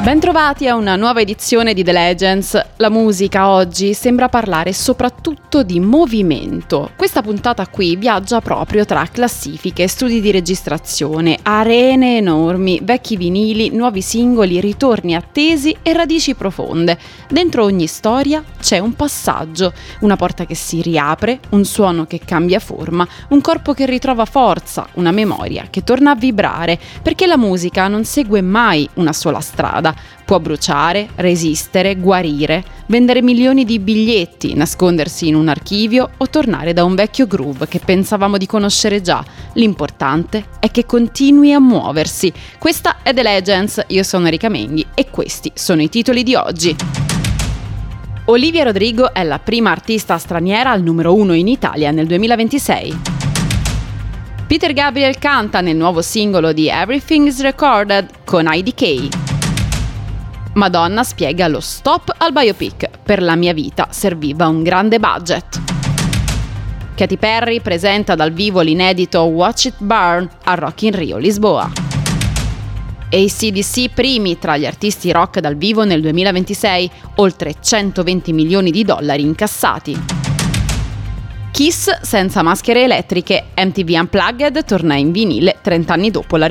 Bentrovati a una nuova edizione di The Legends. La musica oggi sembra parlare soprattutto di movimento. Questa puntata qui viaggia proprio tra classifiche, studi di registrazione, arene enormi, vecchi vinili, nuovi singoli, ritorni attesi e radici profonde. Dentro ogni storia c'è un passaggio, una porta che si riapre, un suono che cambia forma, un corpo che ritrova forza, una memoria che torna a vibrare, perché la musica non segue mai una sola strada. Può bruciare, resistere, guarire, vendere milioni di biglietti, nascondersi in un archivio o tornare da un vecchio groove che pensavamo di conoscere già. L'importante è che continui a muoversi. Questa è The Legends, io sono Erika Menghi e questi sono i titoli di oggi. Olivia Rodrigo è la prima artista straniera al numero 1 in Italia nel 2026. Peter Gabriel canta nel nuovo singolo di Everything is Recorded con IDK. Madonna spiega lo stop al biopic. Per la mia vita serviva un grande budget. Katy Perry presenta dal vivo l'inedito Watch It Burn a Rock in Rio Lisboa. AC/DC primi tra gli artisti rock dal vivo nel 2026, oltre 120 milioni di dollari incassati. Kiss senza maschere elettriche, MTV Unplugged torna in vinile 30 anni dopo la